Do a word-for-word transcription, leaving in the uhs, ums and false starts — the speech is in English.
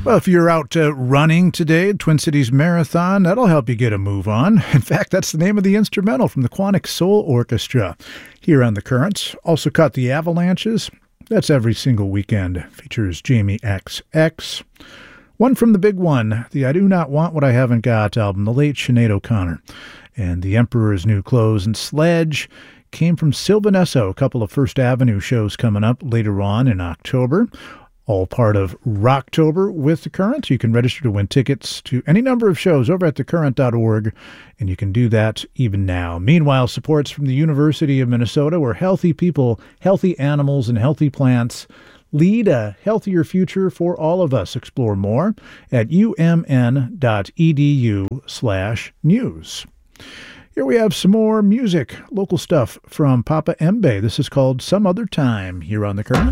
Well, if you're out uh, running today, Twin Cities Marathon, that'll help you get a move on. In fact, that's the name of the instrumental from the Quantic Soul Orchestra here on The Currents. Also caught the Avalanches. That's every single weekend. Features Jamie X X. One from the big one, the I Do Not Want What I Haven't Got album, the late Sinead O'Connor. And The Emperor's New Clothes and Sledge came from Sylvan Esso, a couple of First Avenue shows coming up later on in October. All part of Rocktober with The Current. You can register to win tickets to any number of shows over at the current dot org, and you can do that even now. Meanwhile, support's from the University of Minnesota, where healthy people, healthy animals, and healthy plants lead a healthier future for all of us. Explore more at umn.edu slash news. Here we have some more music, local stuff from Papa Embe. This is called Some Other Time here on The Current.